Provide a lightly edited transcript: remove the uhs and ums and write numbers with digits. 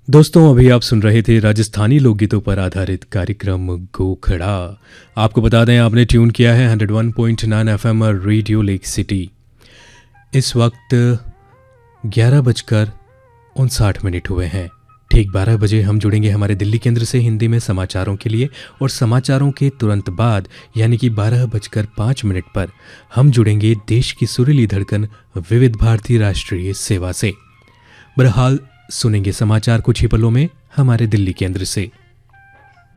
दोस्तों अभी आप सुन रहे थे राजस्थानी लोकगीतों पर आधारित कार्यक्रम गोखड़ा। आपको बता दें आपने ट्यून किया है 101.9 एफएम और रेडियो लेक सिटी। इस वक्त 11:59 हुए हैं। ठीक 12 बजे हम जुड़ेंगे हमारे दिल्ली केंद्र से हिंदी में समाचारों के लिए और समाचारों के तुरंत बाद यानी कि 12:05 पर हम जुड़ेंगे देश की सुरीली धड़कन विविध भारती राष्ट्रीय सेवा से। बहरहाल सुनेंगे समाचार कुछ ही पलों में हमारे दिल्ली केंद्र से।